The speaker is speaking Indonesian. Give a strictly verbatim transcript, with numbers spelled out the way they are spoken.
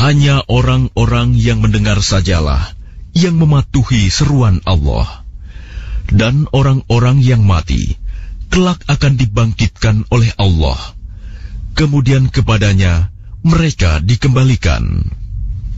hanya orang-orang yang mendengar sajalah yang mematuhi seruan Allah. Dan orang-orang yang mati kelak akan dibangkitkan oleh Allah. Kemudian kepadanya mereka dikembalikan.